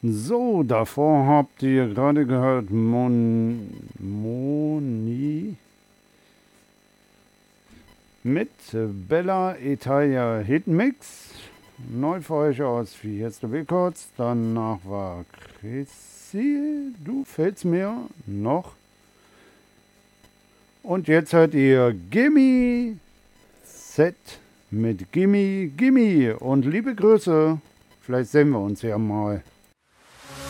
So, davor habt ihr gerade gehört Moni mit Bella Italia Hitmix. Neu für euch aus Fiesta Records. Danach war Chrissy, du fehlst mir noch. Und jetzt hört ihr Gimme Set mit Gimme Gimme. Und liebe Grüße, vielleicht sehen wir uns ja mal.